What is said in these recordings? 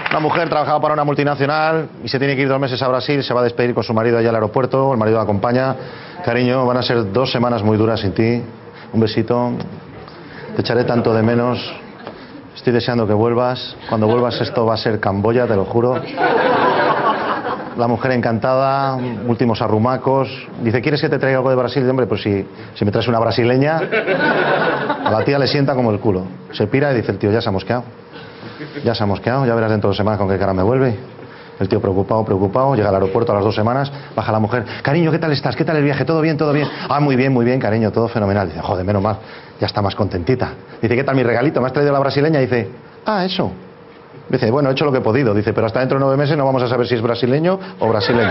Una mujer trabajaba para una multinacional y se tiene que ir 2 meses a Brasil, se va a despedir con su marido allá al aeropuerto, el marido la acompaña. Cariño, van a ser 2 semanas muy duras sin ti. Un besito. Te echaré tanto de menos. Estoy deseando que vuelvas. Cuando vuelvas esto va a ser Camboya, te lo juro. La mujer encantada, últimos arrumacos. Dice, ¿quieres que te traiga algo de Brasil? Y, hombre, pues si me traes una brasileña, a la tía le sienta como el culo. Se pira y dice el tío, ya se ha mosqueado. Ya se ha mosqueado, ya verás dentro de 2 semanas con qué cara me vuelve. El tío preocupado, llega al aeropuerto a las 2 semanas, baja la mujer. Cariño, ¿qué tal estás? ¿Qué tal el viaje? ¿Todo bien? ¿Todo bien? Ah, muy bien, cariño, todo fenomenal. Dice, joder, menos mal, ya está más contentita. Dice, ¿qué tal mi regalito? ¿Me has traído la brasileña? Dice, ah, eso. Dice, bueno, he hecho lo que he podido. Dice, pero hasta dentro de 9 meses no vamos a saber si es brasileño o brasileño.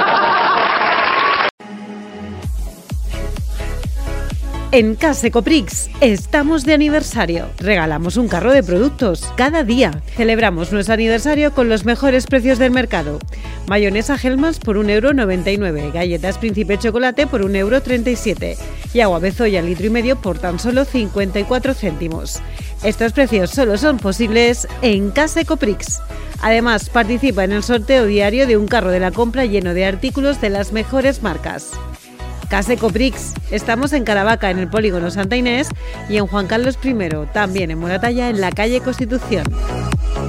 En Case Coprix estamos de aniversario. Regalamos un carro de productos cada día. Celebramos nuestro aniversario con los mejores precios del mercado. Mayonesa Hellmann's por 1,99 €. Galletas Príncipe Chocolate por 1,37 € y agua Bezoya 1,5 litros por tan solo 54 céntimos. Estos precios solo son posibles en Case Coprix. Además, participa en el sorteo diario de un carro de la compra lleno de artículos de las mejores marcas. Case Coprix. Estamos en Caravaca, en el polígono Santa Inés, y en Juan Carlos I, también en Moratalla, en la calle Constitución.